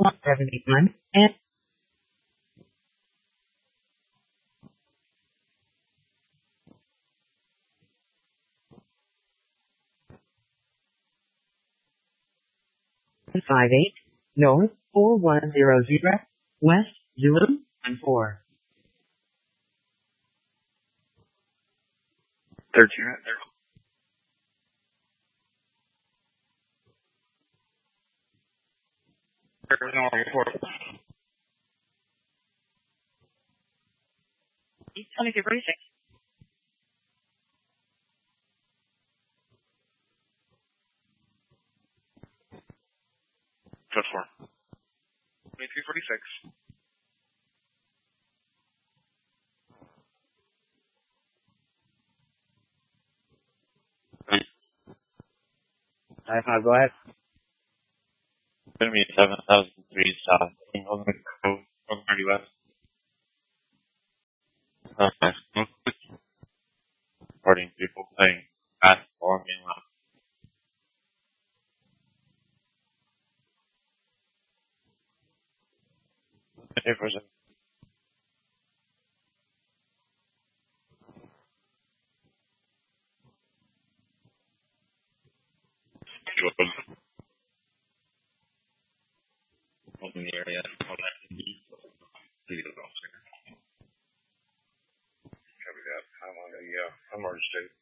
171 and 58 North 4100 West 014. 13 right there. East 2246. Just 4. 2346. Go ahead. Going to be 7003 South, King Holden Cove, 130 West. Reporting people playing basketball in Milan. 8%. In the area, all that can be. Copy that. I'm on the Emerge State.